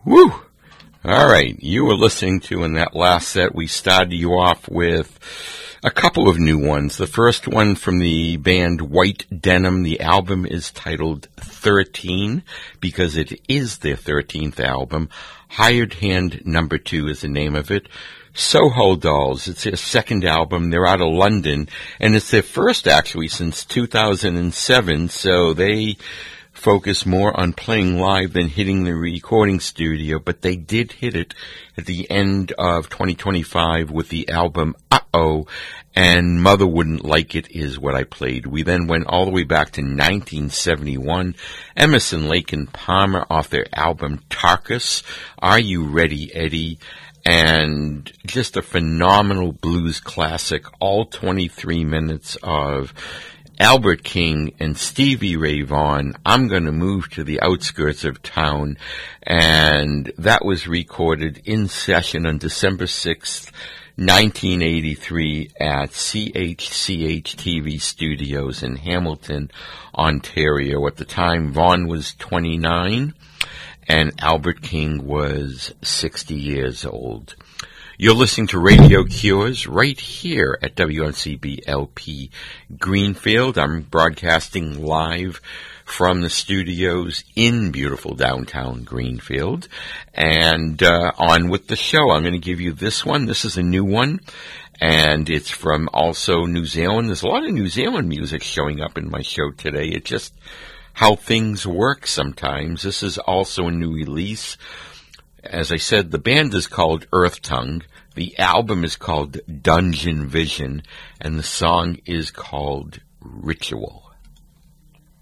Woo! All right, you were listening to, in that last set, we started you off with a couple of new ones. The first one from the band White Denim. The album is titled 13 because it is their 13th album. Hired Hand Number 2 is the name of it. Soho Dolls, it's their second album. They're out of London, and it's their first actually since 2007, so they focus more on playing live than hitting the recording studio, but they did hit it at the end of 2025 with the album Uh-Oh, and Mother Wouldn't Like It is what I played. We then went all the way back to 1971, Emerson, Lake and Palmer off their album Tarkus, Are You Ready, Eddie? And just a phenomenal blues classic, all 23 minutes of Albert King and Stevie Ray Vaughan, I'm Gonna Move to the Outskirts of Town, and that was recorded in session on December 6th, 1983 at CHCH TV Studios in Hamilton, Ontario. At the time, Vaughan was 29 and Albert King was 60 years old. You're listening to Radio Cures right here at WNCB LP Greenfield. I'm broadcasting live from the studios in beautiful downtown Greenfield. And on with the show, I'm going to give you this one. This is a new one, and it's from also New Zealand. There's a lot of New Zealand music showing up in my show today. It's just how things work sometimes. This is also a new release. As I said, the band is called Earth Tongue. The album is called Dungeon Vision, and the song is called Ritual.